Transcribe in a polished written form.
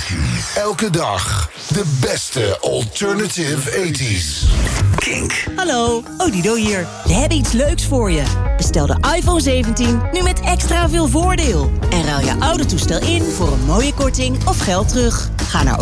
Elke dag de beste alternative 80s. Kink. Hallo, Odido hier. We hebben iets leuks voor je. Bestel de iPhone 17 nu met extra veel voordeel. En ruil je oude toestel in voor een mooie korting of geld terug. Ga naar